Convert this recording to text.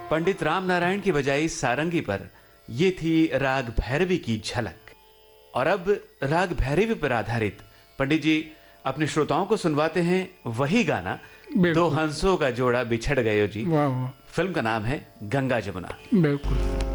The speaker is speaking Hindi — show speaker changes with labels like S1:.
S1: पंडित राम नारायण की बजाई सारंगी पर ये थी राग भैरवी की झलक। और अब राग भैरवी पर आधारित पंडित जी अपने श्रोताओं को सुनवाते हैं वही गाना दो हंसों का जोड़ा बिछड़ गयो जी।
S2: वाह वाह।
S1: फिल्म का नाम है गंगा जमुना।
S2: बिल्कुल।